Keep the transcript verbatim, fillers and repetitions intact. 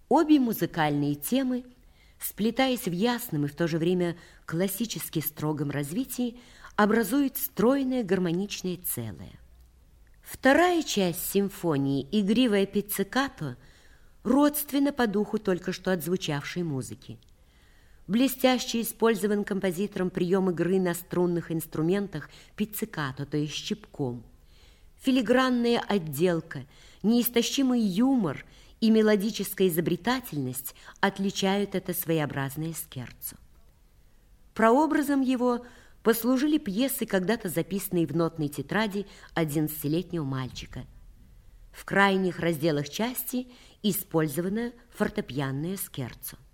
Обе музыкальные темы, сплетаясь в ясном и в то же время классически строгом развитии, образуют стройное гармоничное целое. Вторая часть симфонии, игривая пиццикато, родственна по духу только что отзвучавшей музыки. Блестяще использован композитором прием игры на струнных инструментах пиццикато, то есть щипком. Филигранная отделка, неистощимый юмор и мелодическая изобретательность отличают это своеобразное скерцо. Прообразом его послужили пьесы, когда-то записанные в нотной тетради одиннадцатилетнего мальчика. В крайних разделах части использовано фортепианное скерцо.